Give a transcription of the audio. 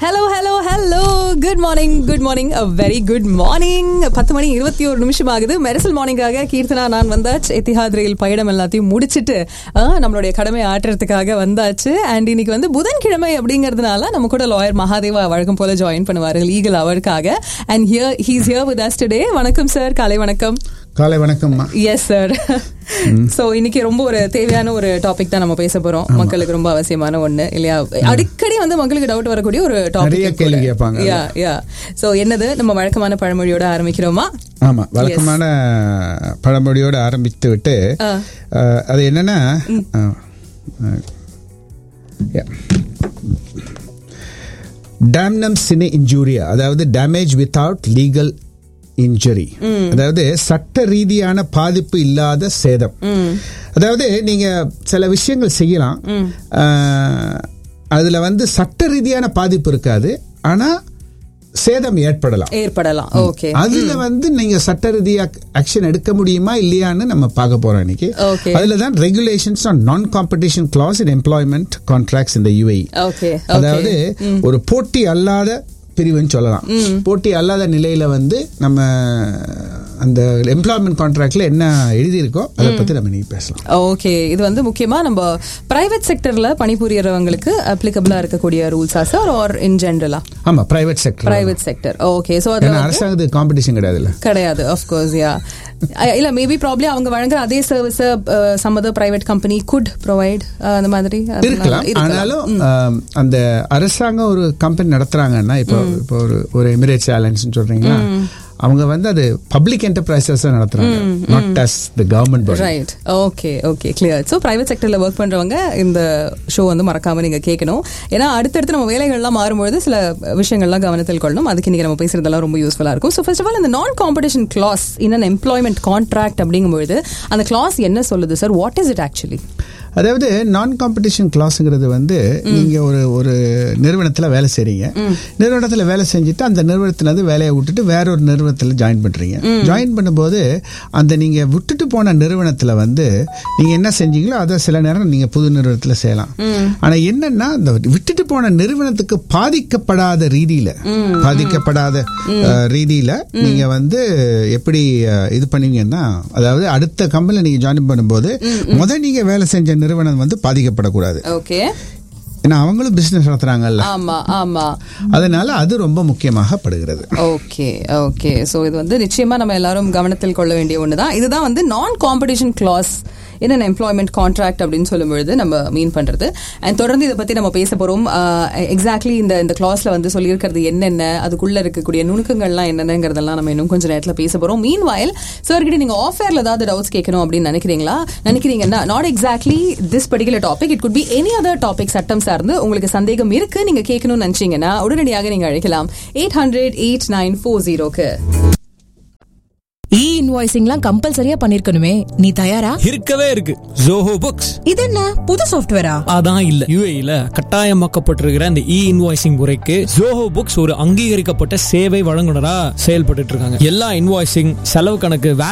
Hello hello hello, good morning, a very good morning. 10 மணி 21 நிமிஷம் ஆகுது. மெரிசல் மார்னிங்காக கீர்த்தனா நான் வந்தாச்சு. எத்திஹாத் ரயில் பயணம் எல்லாத்தையும் முடிச்சிட்டு நம்மளுடைய கடமை ஆற்றுறதுக்காக வந்தாச்சு. அண்ட் இன்னைக்கு வந்து புதன்கிழமை அப்படிங்கறதுனால நம்ம கூட லாயர் மகாதேவா வழக்கம் போல ஜாயின் பண்ணுவாரு லீகல் அவருக்காக. And he's here with us today. வணக்கம் சார். காலை வணக்கம். காலை வணக்கம்மா. Yes sir. சோ இன்னைக்கு ரொம்ப ஒரு தேவையான ஒரு டாபிக் தான் நம்ம பேச போறோம். மக்களுக்கு ரொம்ப அவசியமான ஒண்ணு இல்லையா? அடிக்கடி வந்து மக்களுக்கு டவுட் வரக்கூடிய ஒரு டாபிக். சோ என்னது, நம்ம வழக்கமான பழமொழியோட ஆரம்பிக்கிறோமா? ஆமா, வழக்கமான பழமொழியோட ஆரம்பித்து விட்டு அது என்னன்னா, damnum sine injuria, அதாவது டேமேஜ் வித்அவுட் லீகல் இன்ஜுரி, அதாவது சட்ட ரீதியான பாதிப்பு இல்லாத சேதம். அதாவது நீங்க சில விஷயங்கள் செய்யலாம், அதுல வந்து சட்ட ரீதியான பாதிப்பு இருக்காது, ஆனா சேதம் ஏற்படலாம். ஓகே, அதுல வந்து நீங்க சட்ட ரீதியா ஆக்ஷன் எடுக்க முடியுமா இல்லையான்னு நம்ம பார்க்க போறோம் இன்னைக்கு. அதுல தான் ரெகுலேஷன்ஸ் ஆன் நான் காம்படிஷன் கிளாஸ் இன் எம்ப்ளாய்மெண்ட் கான்ட்ராக்ட்ஸ் இந்த UAE. அதாவது ஒரு போட்டி அல்லாத பிரிவுன்னு சொல்லலாம். போட்டி அல்லாத நிலையில வந்து நம்ம அந்த எம்ப்ளாய்மெண்ட் கான்ட்ராக்ட்ல என்ன எழுதி இருக்கோ அதை பத்தி நம்ம நீங்க பேசலாம். ஓகே, இது வந்து முக்கியமா நம்ம பிரைவேட் செக்டர்ல பணிபுரியறவங்களுக்கு அப்ளிகபிளா இருக்கக்கூடிய ரூல்ஸா சார், ஆர் இன் ஜெனரலா? ஆமா, பிரைவேட் செக்டர். ஓகே, சோ அது அரசாங்கத்துக்கு காம்படிஷன் கிடையாது. ஆஃப் கோர்ஸ், யா. இல்ல, மேபி ப்ராப்ளி அவங்க வழங்குற அதே service some other private company could provide அந்த மாதிரி இருக்கலாம். ஆனாலும் அந்த அரசாங்கம் ஒரு கம்பெனி நடத்துறாங்கன்னா, இப்போ ஒரு எமிரேட்ஸ் ஏர்லைன்ஸ் சொல்றீங்களா, அவங்க வந்து அது பப்ளிக் என்டர்பிரைசஸ் நடத்துறாங்க, not as the government body. Right. Okay, clear. So private செக்டர்ல work பண்றவங்க இந்த ஷோ வந்து மறக்காம நீங்க கேட்கணும். ஏன்னா அடுத்தடுத்து நம்ம வேலைகள்லாம் மாறும்போது சில விஷயங்கள்லாம் கவனத்தில் கொள்ளணும். அதுக்கு இன்னைக்கு நம்ம பேசுறதெல்லாம் ரொம்ப யூஸ்ஃபுல்லா இருக்கும். ஸோ ஃபர்ஸ்ட் ஆஃப் ஆல், இந்த நான் competition class in an employment contract அப்படிங்கும்போது அந்த கிளாஸ் என்ன சொல்லுது sir? What is it actually? அதாவது நான் காம்படிஷன் கிளாஸ்ங்கிறது வந்து, நீங்க ஒரு நிறுவனத்துல வேலை செய்றீங்க. நிறுவனத்துல வேலை செஞ்சுட்டு அந்த நிறுவனத்துல வந்து வேலையை விட்டுட்டு வேற ஒரு நிறுவனத்துல ஜாயின் பண்றீங்க. ஜாயின் பண்ணும்போது அந்த நீங்க விட்டுட்டு போன நிறுவனத்துல வந்து நீங்க என்ன செஞ்சீங்களோ அதை சில நேரம் நீங்க புது நிறுவனத்துல செய்யலாம். ஆனா என்னன்னா, இந்த விட்டுட்டு போன நிறுவனத்துக்கு பாதிக்கப்படாத ரீதியில நீங்க வந்து எப்படி இது பண்ணுவீங்கன்னா, அதாவது அடுத்த கம்பெனில நீங்க ஜாயின் பண்ணும்போது முதல் நீங்க வேலை செஞ்ச நிறுவனம் வந்து பாதிக்கப்படக்கூடாது. ஓகே, ஏன்னா அவங்களும் பிசினஸ் நடத்துறாங்கல்ல. ஆமா. அதனால அது ரொம்ப முக்கியமாக படுகிறது. ஓகே. சோ இது வந்து நிச்சயமா நம்ம எல்லாரும் கவனத்தில் கொள்ள வேண்டிய ஒண்ணுதான். இதுதான் வந்து நான் competition class in an employment contract அப்படின்னு சொல்லும்பொழுது நம்ம மீன் பண்றது. அண்ட் தொடர்ந்து இதை பத்தி நம்ம பேச போறோம். எக்ஸாக்ட்லி இந்த கிளாஸ்ல வந்து சொல்லியிருக்கிறது என்னென்ன, அதுக்குள்ள இருக்கக்கூடிய நுணுக்கங்கள்லாம் என்னென்னங்கிறதெல்லாம் நம்ம இன்னும் கொஞ்சம் நேரத்தில் பேச போறோம். மீன் வாயில் சார் கிட்ட நீங்க ஆஃபேர்ல ஏதாவது டவுட்ஸ் கேட்கணும் அப்படின்னு நினைக்கிறீங்கன்னா, not exactly this particular topic, it could be any other topic, சட்டம் சார்ந்து உங்களுக்கு சந்தேகம் இருக்கு, நீங்க கேட்கணும்னு நினைச்சீங்கன்னா உடனடியாக நீங்க அழைக்கலாம் 800-8940. இன்வாய்சிங்லாம் கம்பல்சரியா பண்ணிருக்கணுமே, நீ தயாரா? இருக்கவே இருக்கு. ஜோஹோ புக்ஸ். இது என்ன புது சாஃப்ட்வேரா? அதான் இல்ல, UAE-ல கட்டாயமாக்கப்பட்டிருக்கிற இந்த இன்வாய்சிங் முறைக்கு ஜோஹோ புக்ஸ் ஒரு அங்கீகரிக்கப்பட்ட சேவை வழங்குனரா செயல்பட்டு இருக்காங்க. எல்லா இன்வாய்சிங், செலவு கணக்கு,